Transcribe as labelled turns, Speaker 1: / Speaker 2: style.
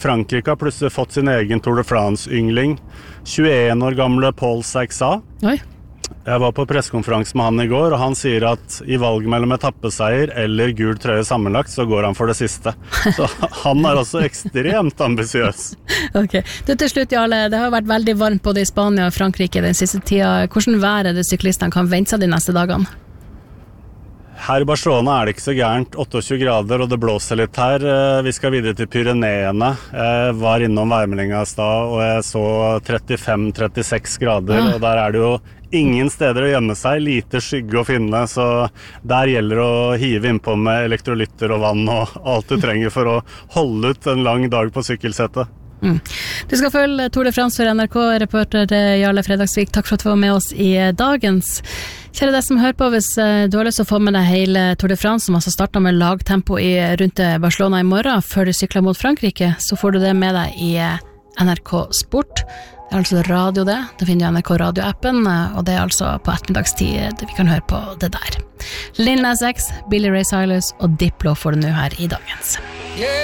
Speaker 1: Frankrike har plutselig fått sin egen Tour de France-yngling. 21 år gamle Paul Saxa.
Speaker 2: Oi.
Speaker 1: Jeg var på pressekonferanse med han i går, og han sier at i valget mellom etappeseier eller gul trøye sammenlagt, så går han for det siste. Så han er også ekstremt ambisiøs.
Speaker 2: Ok. Til slutt, Jarle, det har vært veldig varmt både i Spania og Frankrike den siste tida. Hvordan vær er det syklistene kan vente seg de neste dagene?
Speaker 1: Her i Barcelona er det ikke så gærent, 28 grader, og det blåser litt her. Vi skal videre til Pyreneene. Jeg var innom værmeldinga i stad, og jeg så 35-36 grader, og der er det jo ingen steder å gjemme seg, lite skygge å finne, så der gjelder det å hive innpå med elektrolytter og vann og alt du trenger for å holde ut en lang dag på sykkelsettet.
Speaker 2: Du skal følge Tour de France for NRK, reporter Jarle Fredagsvik. Takk for at du var med oss i dagens. Kjære deg som hører på, hvis du har lyst til å få med deg hele Tour de France, som altså startet med lagtempo rundt Barcelona i morgen, før du sykler mot Frankrike, så får du det med deg i NRK Sport. Det er altså radio det. Da finner du NRK radioappen, og det er altså på ettermiddagstid vi kan høre på det der. Lil Nas X, Billy Ray Cyrus og Diplo får du nå her i dagens.